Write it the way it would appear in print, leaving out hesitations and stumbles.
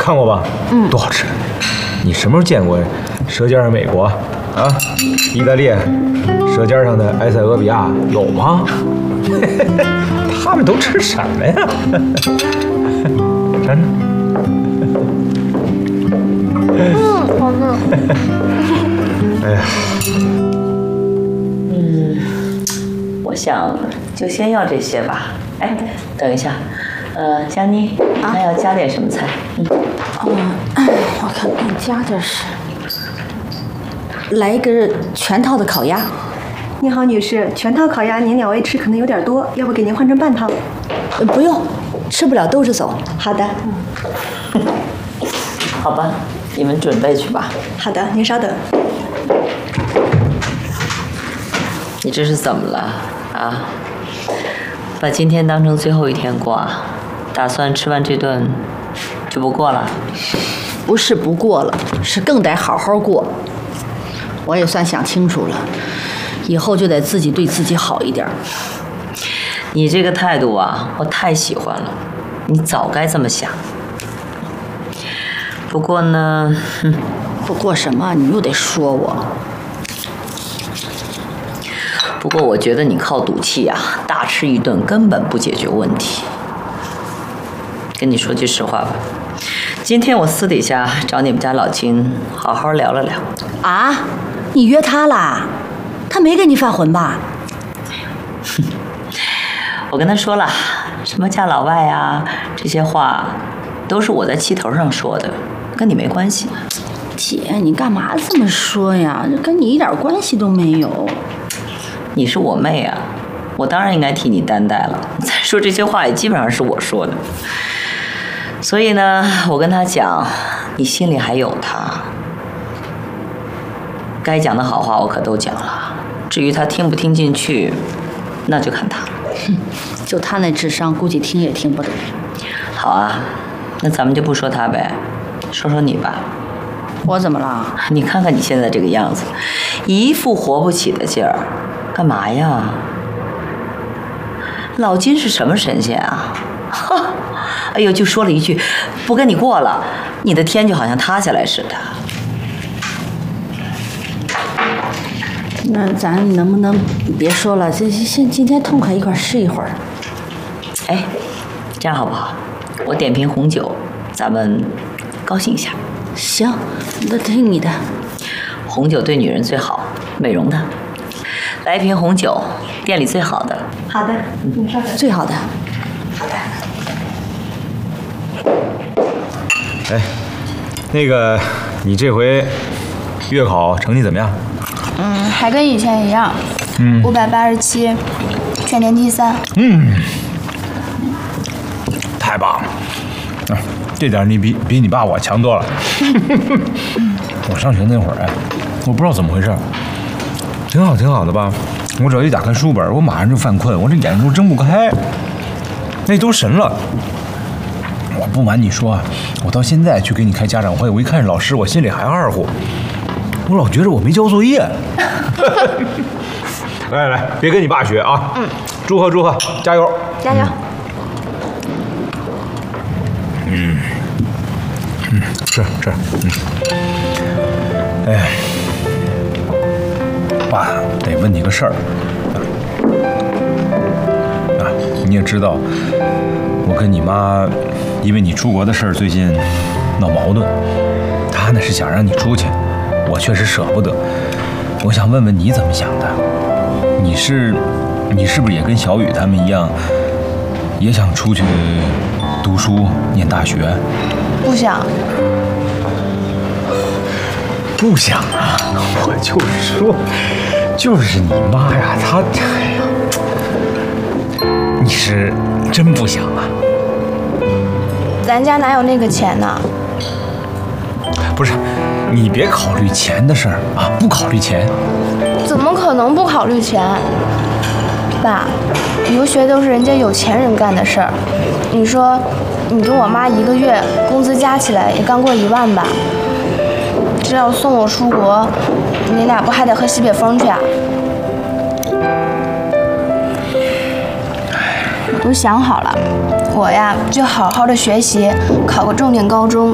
看过吧？多好吃！你什么时候见过舌尖上美国啊？意大利舌尖上的埃塞俄比亚有吗？他们都吃什么呀？尝尝。 好嫩。 哎呀。 我想就先要这些吧。哎，等一下，佳妮，还要加点什么菜？ 我看给你加点什么？来一个全套的烤鸭。 你好，女士，全套烤鸭您2位吃可能有点多，要不给您换成半套？ 不用，吃不了兜着走。 好的。 好吧，你们准备去吧。 好的，您稍等。 你这是怎么了啊？把今天当成最后一天过啊？打算吃完这顿就不过了？ 不是不过了，是更得好好过。我也算想清楚了，以后就得自己对自己好一点。 你这个态度啊，我太喜欢了。你早该这么想。不过呢， 不过什么？你又得说我。 不过我觉得你靠赌气啊，大吃一顿根本不解决问题。跟你说句实话吧，今天我私底下找你们家老金好好聊了聊。 啊？你约他啦？他没跟你犯浑吧？ 我跟他说了，什么嫁老外啊，这些话都是我在气头上说的，跟你没关系。 姐，你干嘛这么说呀？这跟你一点关系都没有。 你是我妹啊，我当然应该替你担待了。再说这些话也基本上是我说的，所以呢，我跟他讲，你心里还有他，该讲的好话我可都讲了。至于他听不听进去，那就看他。 就他那智商，估计听也听不懂。 好啊，那咱们就不说他呗，说说你吧。 我怎么了？ 你看看你现在这个样子，一副活不起的劲儿，干嘛呀？老金是什么神仙啊？哈！哎呦，就说了一句，不跟你过了，你的天就好像塌下来似的。 那咱能不能别说了？今天痛快一块试一会儿。 哎，这样好不好？我点瓶红酒，咱们高兴一下。 行，那听你的。 红酒对女人最好，美容的。来一瓶红酒，店里最好的。 好的，您稍等。 最好的。 好的。 哎，那个，你这回月考成绩怎么样？ 还跟以前一样。587，全年第3。 太棒了！啊，这点你比你爸我强多了。我上学那会儿哎，我不知道怎么回事，挺好的吧？我只要一打开书本，我马上就犯困，我这眼睛都睁不开，那都神了。我不瞒你说，我到现在去给你开家长会，我一看老师，我心里还二乎，我老觉着我没交作业。来，别跟你爸学啊！祝贺，加油！ 加油！ 是，哎，爸，得问你个事儿啊，你也知道，我跟你妈因为你出国的事儿最近闹矛盾，她呢是想让你出去，我确实舍不得。我想问问你怎么想的？你是不是也跟小雨他们一样，也想出去读书念大学？ 不想。 不想啊！我就说，就是你妈呀，她，哎呀，你是真不想啊？ 咱家哪有那个钱呢？ 不是，你别考虑钱的事儿啊，不考虑钱。 怎么可能不考虑钱？爸，留学都是人家有钱人干的事儿。你说，你跟我妈一个月工资加起来也刚过1万吧？这要送我出国，你俩不还得喝西北风去啊？我都想好了，我呀就好好的学习，考个重点高中，